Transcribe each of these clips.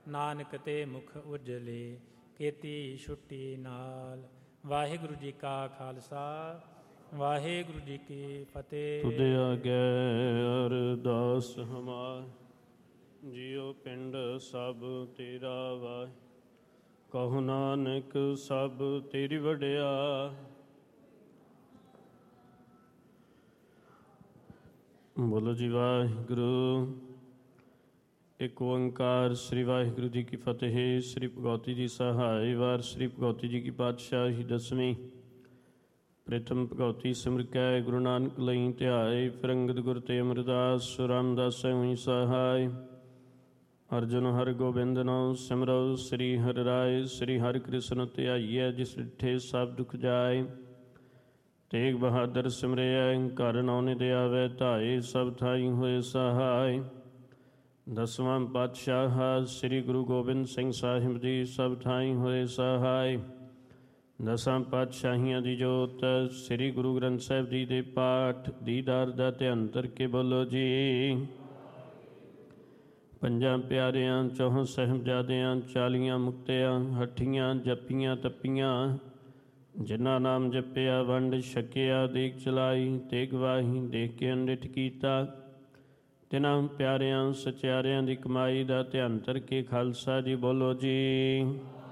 ਨਾਨਕ ਤੇ ਮੁਖ ਉਜਲੇ, ਕੀਤੀ ਛੁੱਟੀ ਨਾਲ। ਵਾਹਿਗੁਰੂ ਜੀ ਕਾ ਖਾਲਸਾ, ਵਾਹਿਗੁਰੂ ਜੀ ਕੀ ਫਤਿਹ। ਤੁਧ ਆਗੇ ਅਰਦਾਸ ਹਮਾਰ, ਜਿਉ ਪਿੰਡ ਸਭ ਤੇਰਾ ਵਾਹਿ। ਕਹੋ ਨਾਨਕ ਸਭ ਤੇਰੀ ਵਡਿਆ। ਬੋਲੋ ਜੀ ਵਾਹਿਗੁਰੂ। ਇੱਕ ਓੰਕਾਰ। ਸ੍ਰੀ ਵਾਹਿਗੁਰੂ ਜੀ ਕੀ ਫਤਿਹ। ਸ੍ਰੀ ਭਗਉਤੀ ਜੀ ਸਹਾਇ। ਵਾਰ ਸ੍ਰੀ ਭਗਉਤੀ ਜੀ ਕੀ ਪਾਤਸ਼ਾਹੀ ਦਸਵੀਂ। ਪ੍ਰਥਮ ਭਗਉਤੀ ਸਿਮਰ ਕੈ ਗੁਰੂ ਨਾਨਕ ਲਈ ਧਿਆਏ। ਫਿਰ ਅੰਗਦ ਗੁਰ ਤੇ ਅਮਰਦਾਸ ਰਾਮਦਾਸ ਹੋਈ ਸਹਾਇ। ਅਰਜੁਨ ਹਰਿ ਗੋਬਿੰਦ ਨਾਉ ਸਿਮਰਉ। ਸ੍ਰੀ ਹਰਿ ਰਾਇ ਸ੍ਰੀ ਹਰਿ ਕ੍ਰਿਸ਼ਨ ਧਿਆਈਐ। ਜਿਸ ਡਿਠੇ ਸਭ ਦੁਖ ਜਾਏ। ਤੇਗ ਬਹਾਦਰ ਸਿਮਰਿਐ। ਘਰ ਨੌ ਨਿਧ ਆਵੈ ਧਾਏ। ਸਭ ਥਾਈ ਹੋਏ ਸਹਾਇ। ਦਸਵਾਂ ਪਾਤਸ਼ਾਹ ਸ੍ਰੀ ਗੁਰੂ ਗੋਬਿੰਦ ਸਿੰਘ ਸਾਹਿਬ ਜੀ ਸਭ ਥਾਈ ਹੋਏ ਸਹਾਇ। ਦਸਾਂ ਪਾਤਸ਼ਾਹੀਆਂ ਦੀ ਜੋਤ ਸ੍ਰੀ ਗੁਰੂ ਗ੍ਰੰਥ ਸਾਹਿਬ ਜੀ ਦੇ ਪਾਠ ਦੀਦਾਰ ਦਾ ਧਿਆਨ ਧਰ ਕੇ ਬੋਲੋ ਜੀ। ਪੰਜਾਂ ਪਿਆਰਿਆਂ, ਚੌਹਾਂ ਸਾਹਿਬਜ਼ਾਦਿਆਂ, 40 ਮੁਕਤਿਆਂ, ਹੱਠੀਆਂ ਜੱਪੀਆਂ ਤੱਪੀਆਂ, ਜਿਨ੍ਹਾਂ ਨਾਮ ਜਪਿਆ ਵੰਡ ਛਕਿਆ, ਦੇਖ ਚਲਾਈ ਤੇ ਗਵਾਹੀ ਦੇਖ ਕੇ ਅੰਡਿਠ ਕੀਤਾ। ਤਿਨਾਂ ਪਿਆਰਿਆਂ ਸਚਿਆਰਿਆਂ ਦੀ ਕਮਾਈ ਦਾ ਧਿਆਨ ਧਰ ਕੇ ਖਾਲਸਾ ਜੀ ਬੋਲੋ ਜੀ।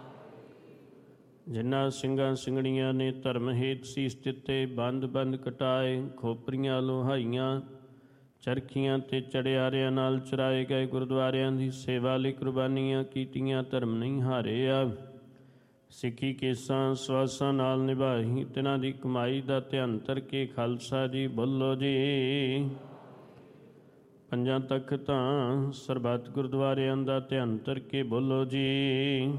ਜਿਨ੍ਹਾਂ ਸਿੰਘਾਂ ਸਿੰਘਣੀਆਂ ਨੇ ਧਰਮ ਹੇਤ ਸੀਸ ਦਿੱਤੇ, ਬੰਦ ਬੰਦ ਕਟਾਏ, ਖੋਪਰੀਆਂ ਲੋਹਾਈਆਂ, ਚਰਖੀਆਂ ਤੇ ਚੜਿਆਰਿਆਂ ਨਾਲ ਚਰਾਏ ਗਏ ਗੁਰਦੁਆਰਿਆਂ ਦੀ ਸੇਵਾ ਲਈ ਕੁਰਬਾਨੀਆਂ ਕੀਤੀਆਂ, ਧਰਮ ਨਹੀਂ ਹਾਰਿਆ, ਸਿੱਖੀ ਕੇਸਾਂ ਸਵਾਸਾਂ ਨਾਲ ਨਿਭਾਈ, ਤਿਨਾਂ ਦੀ ਕਮਾਈ ਦਾ ਧਿਆਨ ਧਰ ਕੇ ਖਾਲਸਾ ਜੀ ਬੋਲੋ ਜੀ। ਪੰਜਾਂ ਤਖ਼ਤਾਂ ਸਰਬੱਤ ਗੁਰਦੁਆਰਿਆਂ ਦਾ ਧਿਆਨ ਧਰ ਕੇ ਬੋਲੋ ਜੀ।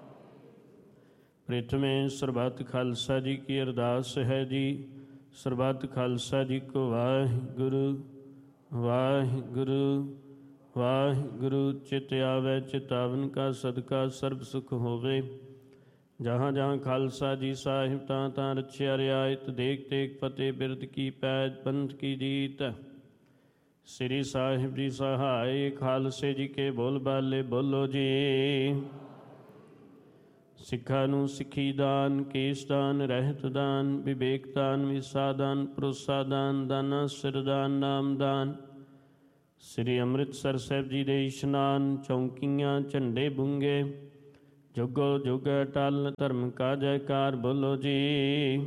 ਪ੍ਰਥਮੇ ਸਰਬੱਤ ਖਾਲਸਾ ਜੀ ਕੀ ਅਰਦਾਸ ਹੈ ਜੀ। ਸਰਬੱਤ ਖਾਲਸਾ ਜੀ ਕੋ ਵਾਹਿਗੁਰੂ ਵਾਹਿਗੁਰੂ ਵਾਹਿਗੁਰੂ। ਚਿਤ ਆਵੈ ਚਿਤਾਵਨ ਕਾ ਸਦਕਾ ਸਰਬ ਸੁਖ ਹੋਵੇ। ਜਹਾਂ ਜਹਾਂ ਖਾਲਸਾ ਜੀ ਸਾਹਿਬ ਤਾਂ ਤਾਂ ਰਛਿਆ ਰਿਆਇਤ। ਦੇਖ ਦੇਖ ਫਤਿਹ ਬਿਰਦ ਕੀ ਪੈਜ ਪੰਥ ਕੀ ਜੀਤ। ਸ੍ਰੀ ਸਾਹਿਬ ਜੀ ਸਹਾਇ। ਖਾਲਸੇ ਜੀ ਕੇ ਬੋਲ ਬਾਲੇ ਬੋਲੋ ਜੀ। ਸਿੱਖਾਂ ਨੂੰ ਸਿੱਖੀ ਦਾਨ, ਕੇਸ ਦਾਨ, ਰਹਿਤ ਦਾਨ, ਵਿਵੇਕ ਦਾਨ, ਵਿਸਾ ਦਾਨ, ਭਰੋਸਾ ਦਾਨ, ਦਾਨਾ ਸਿਰ ਦਾਨ, ਨਾਮ ਦਾਨ। ਸ੍ਰੀ ਅੰਮ੍ਰਿਤਸਰ ਸਾਹਿਬ ਜੀ ਦੇ ਇਸ਼ਨਾਨ, ਚੌਂਕੀਆਂ, ਝੰਡੇ ਬੁੰਗੇ, ਜੁਗੋ ਜੁਗ ਅਟਲ ਧਰਮ ਕਾ ਜੈਕਾਰ ਬੋਲੋ ਜੀ।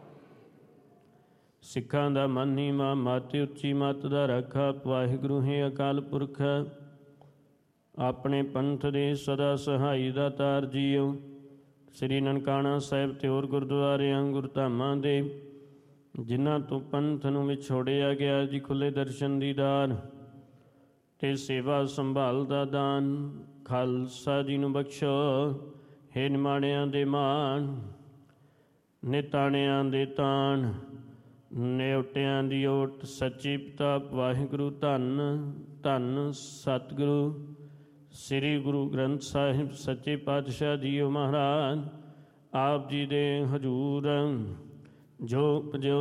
ਸਿੱਖਾਂ ਦਾ ਮਨ ਨੀਵਾਂ, ਮਤ ਉੱਚੀ, ਮਤ ਦਾ ਰਾਖਾ। ਵਾਹਿਗੁਰੂ ਹੈ ਅਕਾਲ ਪੁਰਖ, ਆਪਣੇ ਪੰਥ ਦੇ ਸਦਾ ਸਹਾਈ ਦਾ ਤਾਰ ਜੀਓ। ਸ੍ਰੀ ਨਨਕਾਣਾ ਸਾਹਿਬ ਤੇ ਹੋਰ ਗੁਰਦੁਆਰਿਆਂ ਗੁਰਧਾਮਾਂ ਦੇ ਜਿਨ੍ਹਾਂ ਤੋਂ ਪੰਥ ਨੂੰ ਵਿਛੋੜਿਆ ਗਿਆ ਜੀ, ਖੁੱਲ੍ਹੇ ਦਰਸ਼ਨ ਦੀਦਾਰ ਤੇ ਸੇਵਾ ਸੰਭਾਲ ਦਾ ਦਾਨ ਖਾਲਸਾ ਜੀ ਨੂੰ ਬਖਸ਼ੋ। ਹੇ ਨਿਮਾਣਿਆਂ ਦੇ ਮਾਣ, ਨਿਤਾਣਿਆਂ ਦੇ ਤਾਣ, ਨਿਉਟਿਆਂ ਦੀ ਓਟ, ਸੱਚੀ ਪਿਤਾ ਵਾਹਿਗੁਰੂ ਧੰਨ ਧੰਨ ਸਤਿਗੁਰੂ ਸ੍ਰੀ ਗੁਰੂ ਗ੍ਰੰਥ ਸਾਹਿਬ ਸੱਚੇ ਪਾਤਸ਼ਾਹ ਜੀਓ ਮਹਾਰਾਜ। ਆਪ ਜੀ ਦੇ ਹਜ਼ੂਰ ਜੋ ਉਪਜਿਓ